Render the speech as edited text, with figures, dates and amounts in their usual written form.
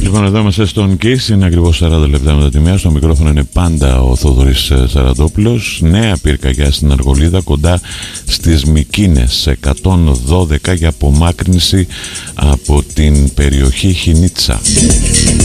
Λοιπόν, εδώ είμαστε στον Kiss, είναι ακριβώς 40 λεπτά μετά τη μία. Στο μικρόφωνο είναι πάντα ο Θοδωρής Σαραντόπουλος. Νέα πυρκαγιά στην Αργολίδα, κοντά στις Μικίνες, 112 για απομάκρυνση από την περιοχή Χινίτσα.